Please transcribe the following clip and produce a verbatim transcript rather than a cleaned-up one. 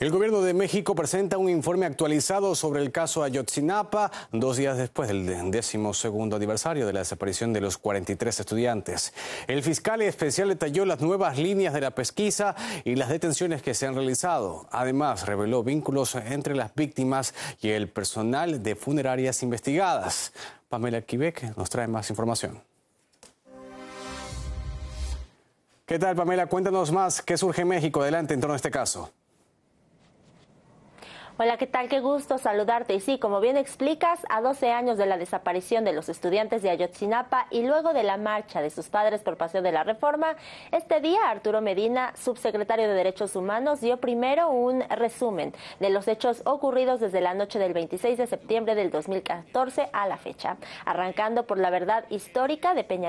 El gobierno de México presenta un informe actualizado sobre el caso Ayotzinapa, dos días después del décimo segundo aniversario de la desaparición de los cuarenta y tres estudiantes. El fiscal especial detalló las nuevas líneas de la pesquisa y las detenciones que se han realizado. Además, reveló vínculos entre las víctimas y el personal de funerarias investigadas. Pamela Quebec nos trae más información. ¿Qué tal, Pamela? Cuéntanos más. ¿Qué surge en México? Adelante en torno a este caso. Hola, ¿qué tal? Qué gusto saludarte. Y sí, como bien explicas, a doce años de la desaparición de los estudiantes de Ayotzinapa y luego de la marcha de sus padres por Paseo de la Reforma, este día Arturo Medina, subsecretario de Derechos Humanos, dio primero un resumen de los hechos ocurridos desde la noche del veintiséis de septiembre del dos mil catorce a la fecha, arrancando por la verdad histórica de Peña